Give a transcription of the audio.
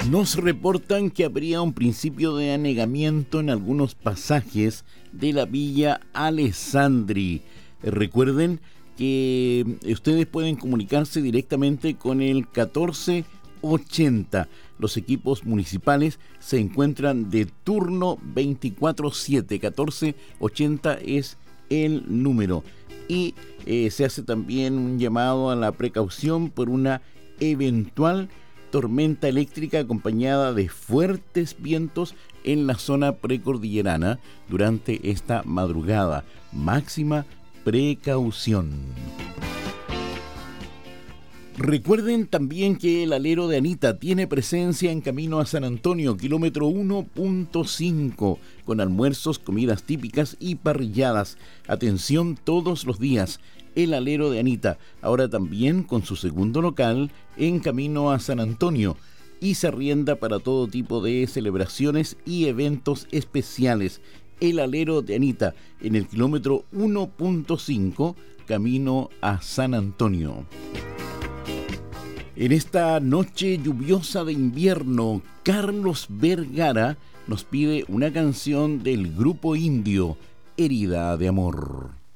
Nos reportan que habría un principio de anegamiento en algunos pasajes de la Villa Alessandri. Recuerden que ustedes pueden comunicarse directamente con el 1480. Los equipos municipales se encuentran de turno 24/7. 1480 es el número. Y se hace también un llamado a la precaución por una eventual tormenta eléctrica acompañada de fuertes vientos en la zona precordillerana durante esta madrugada. Máxima precaución. Recuerden también que el alero de Anita tiene presencia en camino a San Antonio, kilómetro 1.5, con almuerzos, comidas típicas y parrilladas. Atención todos los días. El alero de Anita, ahora también con su segundo local en camino a San Antonio, y se arrienda para todo tipo de celebraciones y eventos especiales. El alero de Anita en el kilómetro 1.5, camino a San Antonio. En esta noche lluviosa de invierno, Carlos Vergara nos pide una canción del grupo indio, Herida de Amor.